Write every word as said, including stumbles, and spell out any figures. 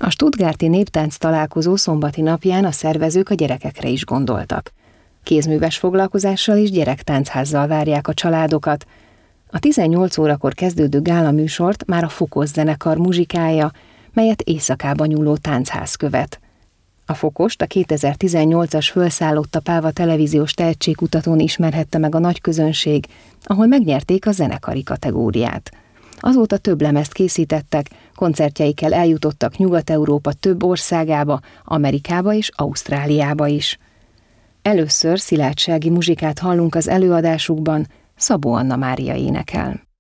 A stuttgarti néptánc találkozó szombati napján a szervezők a gyerekekre is gondoltak. Kézműves foglalkozással és gyerektánchazzal várják a családokat. A tizennyolc órakor kezdődő gála műsort már a Fokos zenekar muzsikálja, melyet éjszakába nyúló táncház követ. A Fokost a kétezer-tizennyolcas Fölszállott a Páva televíziós tehetségkutatón ismerhette meg a nagy közönség, ahol megnyerték a zenekari kategóriát. Azóta több lemezt készítettek, koncertjeikkel eljutottak Nyugat-Európa több országába, Amerikába és Ausztráliába is. Először szilárdsági muzsikát hallunk az előadásukban, Szabó Anna Mária énekel.